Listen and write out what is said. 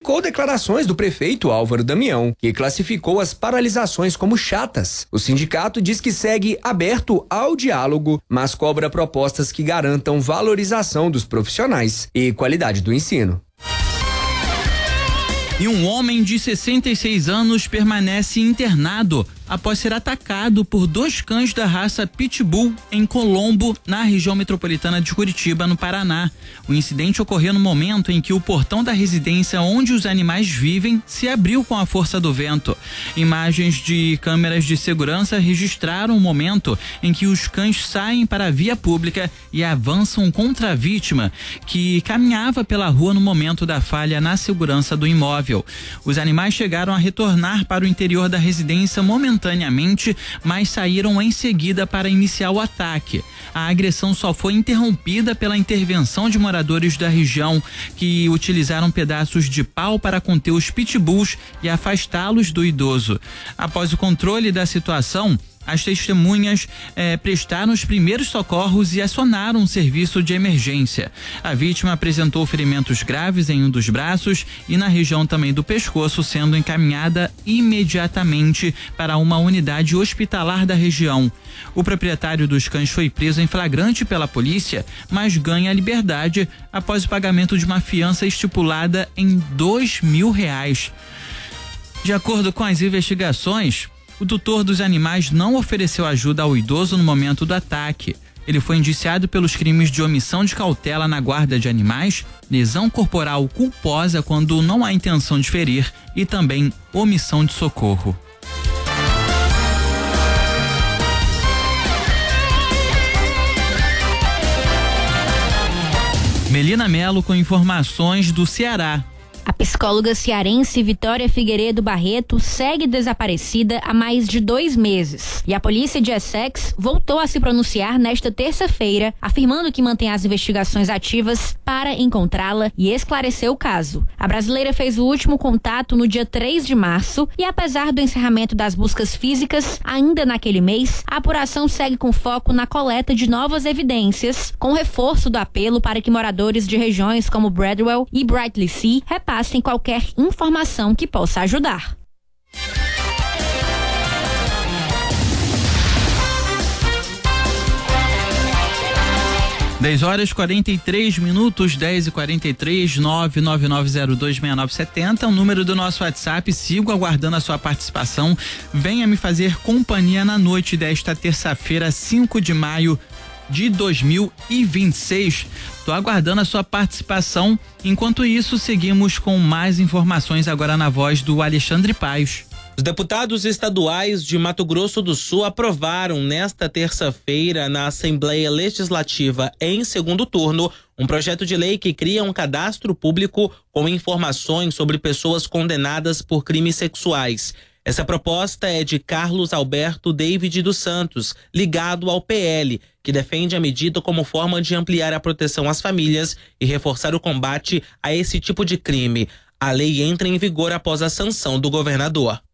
criticou declarações do prefeito Álvaro Damião, que classificou as paralisações como chatas. O sindicato diz que segue aberto ao diálogo, mas cobra propostas que garantam valorização dos profissionais e qualidade do ensino. E um homem de 66 anos permanece internado após ser atacado por 2 cães da raça Pitbull em Colombo, na região metropolitana de Curitiba, no Paraná. O incidente ocorreu no momento em que o portão da residência onde os animais vivem se abriu com a força do vento. Imagens de câmeras de segurança registraram o momento em que os cães saem para a via pública e avançam contra a vítima, que caminhava pela rua no momento da falha na segurança do imóvel. Os animais chegaram a retornar para o interior da residência momentaneamente, mas saíram em seguida para iniciar o ataque. A agressão só foi interrompida pela intervenção de moradores da região, que utilizaram pedaços de pau para conter os pitbulls e afastá-los do idoso. Após o controle da situação, as testemunhas prestaram os primeiros socorros e acionaram um serviço de emergência. A vítima apresentou ferimentos graves em um dos braços e na região também do pescoço, sendo encaminhada imediatamente para uma unidade hospitalar da região. O proprietário dos cães foi preso em flagrante pela polícia, mas ganha liberdade após o pagamento de uma fiança estipulada em R$2.000. De acordo com as investigações, o tutor dos animais não ofereceu ajuda ao idoso no momento do ataque. Ele foi indiciado pelos crimes de omissão de cautela na guarda de animais, lesão corporal culposa quando não há intenção de ferir e também omissão de socorro. Melina Melo com informações do Ceará. A psicóloga cearense Vitória Figueiredo Barreto segue desaparecida há mais de 2 meses. E a polícia de Essex voltou a se pronunciar nesta terça-feira, afirmando que mantém as investigações ativas para encontrá-la e esclarecer o caso. A brasileira fez o último contato no dia 3 de março e, apesar do encerramento das buscas físicas, ainda naquele mês, a apuração segue com foco na coleta de novas evidências, com reforço do apelo para que moradores de regiões como Bradwell e Brightlingsea repassem qualquer informação que possa ajudar. Dez horas 43 minutos, 10h43, 999026970, o número do nosso WhatsApp. Sigo aguardando a sua participação. Venha me fazer companhia na noite desta terça-feira, 5 de maio de 2026. Tô aguardando a sua participação. Enquanto isso, seguimos com mais informações agora na voz do Alexandre Paes. Os deputados estaduais de Mato Grosso do Sul aprovaram nesta terça-feira na Assembleia Legislativa em segundo turno um projeto de lei que cria um cadastro público com informações sobre pessoas condenadas por crimes sexuais. Essa proposta é de Carlos Alberto David dos Santos, ligado ao PL, que defende a medida como forma de ampliar a proteção às famílias e reforçar o combate a esse tipo de crime. A lei entra em vigor após a sanção do governador.